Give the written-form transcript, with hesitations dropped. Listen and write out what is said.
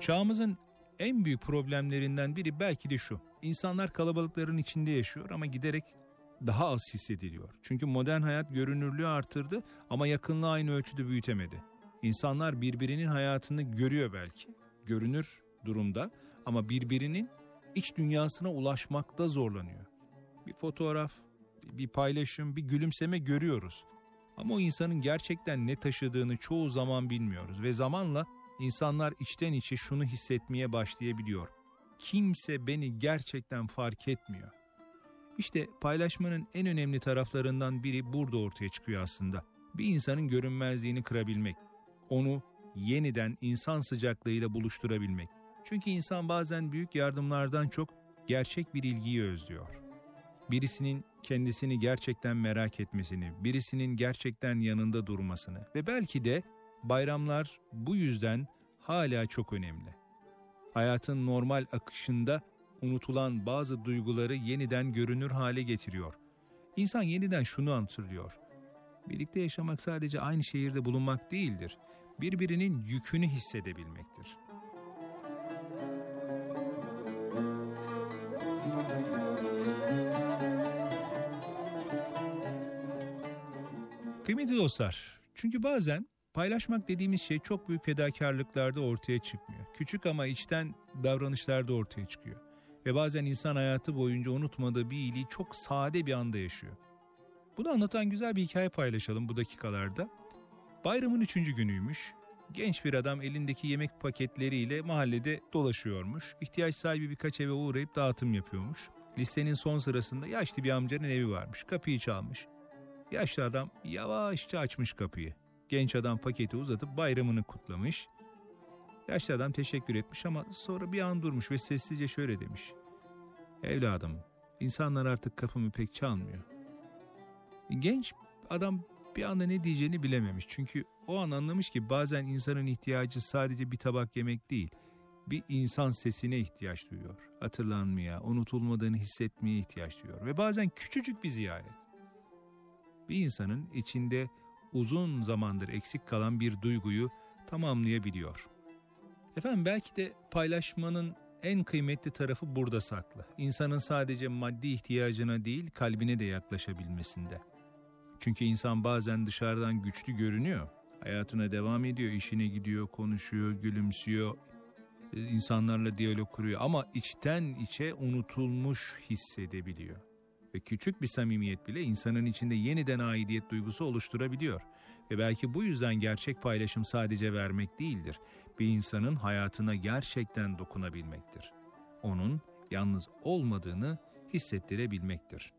Çağımızın en büyük problemlerinden biri belki de şu: İnsanlar kalabalıkların içinde yaşıyor ama giderek daha az hissediliyor. Çünkü modern hayat görünürlüğü artırdı ama yakınlığı aynı ölçüde büyütemedi. İnsanlar birbirinin hayatını görüyor belki, görünür durumda, ama birbirinin iç dünyasına ulaşmakta zorlanıyor. Bir fotoğraf, bir paylaşım, bir gülümseme görüyoruz. Ama o insanın gerçekten ne taşıdığını çoğu zaman bilmiyoruz ve zamanla insanlar içten içe şunu hissetmeye başlayabiliyor: kimse beni gerçekten fark etmiyor. İşte paylaşmanın en önemli taraflarından biri burada ortaya çıkıyor aslında. Bir insanın görünmezliğini kırabilmek, onu yeniden insan sıcaklığıyla buluşturabilmek. Çünkü insan bazen büyük yardımlardan çok gerçek bir ilgiyi özlüyor. Birisinin kendisini gerçekten merak etmesini, birisinin gerçekten yanında durmasını ve belki de bayramlar bu yüzden hala çok önemli. Hayatın normal akışında unutulan bazı duyguları yeniden görünür hale getiriyor. İnsan yeniden şunu hatırlıyor: birlikte yaşamak sadece aynı şehirde bulunmak değildir, birbirinin yükünü hissedebilmektir. Kıymetli dostlar, çünkü bazen paylaşmak dediğimiz şey çok büyük fedakarlıklarda ortaya çıkmıyor. Küçük ama içten davranışlarda ortaya çıkıyor. Ve bazen insan hayatı boyunca unutmadığı bir iyiliği çok sade bir anda yaşıyor. Bunu anlatan güzel bir hikaye paylaşalım bu dakikalarda. Bayramın 3. günüymüş. Genç bir adam elindeki yemek paketleriyle mahallede dolaşıyormuş. İhtiyaç sahibi birkaç eve uğrayıp dağıtım yapıyormuş. Listenin son sırasında yaşlı bir amcanın evi varmış. Kapıyı çalmış. Yaşlı adam yavaşça açmış kapıyı. Genç adam paketi uzatıp bayramını kutlamış. Yaşlı adam teşekkür etmiş ama sonra bir an durmuş ve sessizce şöyle demiş: "Evladım, insanlar artık kapımı pek çalmıyor." Genç adam bir anda ne diyeceğini bilememiş. Çünkü o an anlamış ki bazen insanın ihtiyacı sadece bir tabak yemek değil, bir insan sesine ihtiyaç duyuyor. Hatırlanmaya, unutulmadığını hissetmeye ihtiyaç duyuyor. Ve bazen küçücük bir ziyaret bir insanın içinde uzun zamandır eksik kalan bir duyguyu tamamlayabiliyor. Efendim, belki de paylaşmanın en kıymetli tarafı burada saklı. İnsanın sadece maddi ihtiyacına değil, kalbine de yaklaşabilmesinde. Çünkü insan bazen dışarıdan güçlü görünüyor. Hayatına devam ediyor, işine gidiyor, konuşuyor, gülümsüyor, insanlarla diyalog kuruyor. Ama içten içe unutulmuş hissedebiliyor. Ve küçük bir samimiyet bile insanın içinde yeniden aidiyet duygusu oluşturabiliyor. Ve belki bu yüzden gerçek paylaşım sadece vermek değildir. Bir insanın hayatına gerçekten dokunabilmektir. Onun yalnız olmadığını hissettirebilmektir.